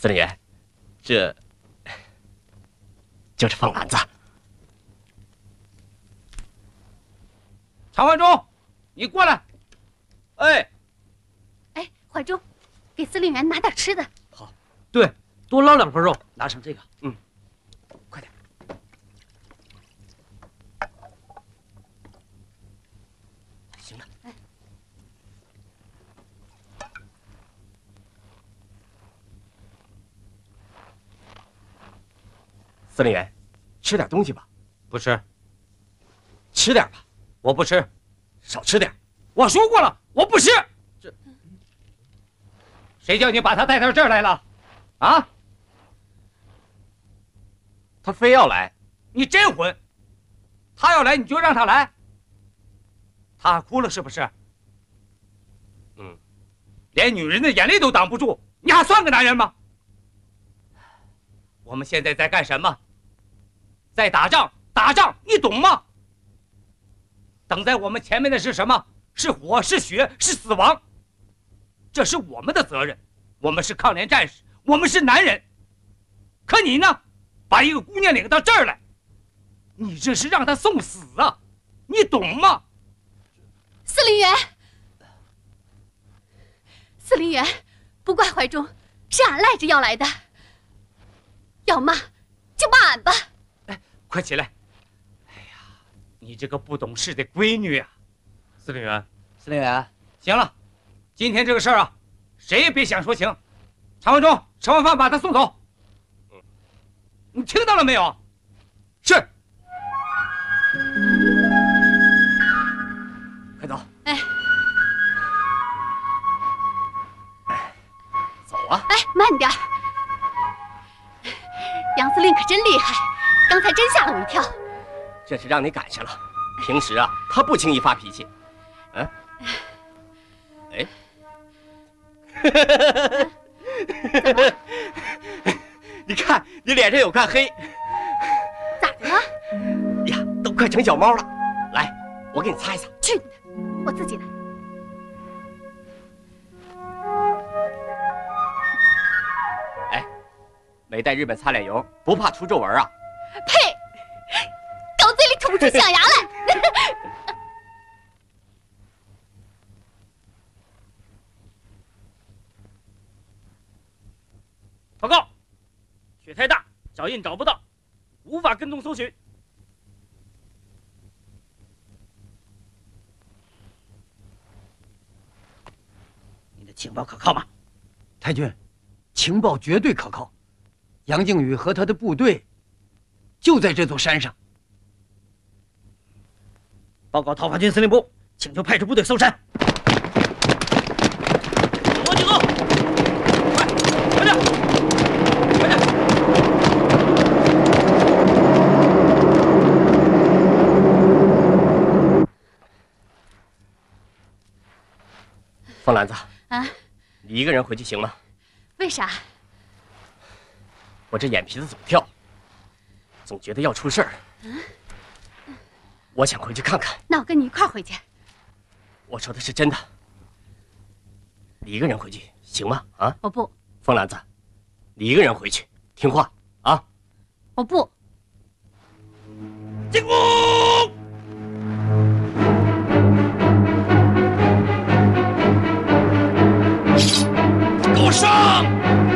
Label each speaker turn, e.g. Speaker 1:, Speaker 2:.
Speaker 1: 司令员，这就是凤兰子。
Speaker 2: 常怀忠，你过来。哎，
Speaker 3: 怀忠，给司令员拿点吃的。
Speaker 2: 好，对，多捞2份肉，拿上这个。快点。行了。
Speaker 1: 司令员，吃点东西吧。
Speaker 2: 不吃，
Speaker 1: 吃点吧。
Speaker 2: 我不吃，
Speaker 1: 少吃点。
Speaker 2: 我说过了，我不吃。谁叫你把他带到这儿来了？啊？
Speaker 1: 他非要来，
Speaker 2: 你真混！他要来你就让他来。他哭了是不是？连女人的眼泪都挡不住，你还算个男人吗？我们现在在干什么？在打仗，打仗，你懂吗？等在我们前面的是什么？是火，是血，是死亡。这是我们的责任，我们是抗联战士，我们是男人。可你呢，把一个姑娘领到这儿来，你这是让她送死啊！你懂吗？
Speaker 3: 司令员，司令员，不怪怀忠，是俺赖着要来的。要骂就骂俺吧。
Speaker 2: 快起来！哎呀，你这个不懂事的闺女啊！司令员，
Speaker 4: 司令员，
Speaker 2: 行了，今天这个事儿啊，谁也别想说情。常怀忠，吃完饭把他送走。你听到了没有？是。
Speaker 1: 快走。走啊！
Speaker 3: 慢点。杨司令可真厉害，刚才真吓了我一跳。
Speaker 1: 这是让你赶上了。平时啊，他不轻易发脾气。你看你脸上有块黑，
Speaker 3: 咋的了？
Speaker 1: 呀，都快成小猫了。来，我给你擦一擦。
Speaker 3: 去你的，我自己来。
Speaker 1: 没带日本擦脸油，不怕出皱纹啊？
Speaker 3: 呸！狗嘴里吐不出象牙来。
Speaker 5: 报告，雪太大，脚印找不到，无法跟踪搜寻。
Speaker 4: 你的情报可靠吗？
Speaker 6: 太君，情报绝对可靠。杨靖宇和他的部队就在这座山上。
Speaker 5: 报告讨伐军司令部，请求派出部队搜山。走，请走！快点！快点！
Speaker 1: 凤兰子，
Speaker 3: 啊，
Speaker 1: 你一个人回去行吗？
Speaker 3: 为啥？
Speaker 1: 我这眼皮子总跳，总觉得要出事儿。我想回去看看。
Speaker 3: 那我跟你一块儿回去。
Speaker 1: 我说的是真的。你一个人回去行吗？啊？
Speaker 3: 我不。
Speaker 1: 凤兰子，你一个人回去，听话啊！
Speaker 3: 我不。
Speaker 5: 进攻！
Speaker 2: 给我上！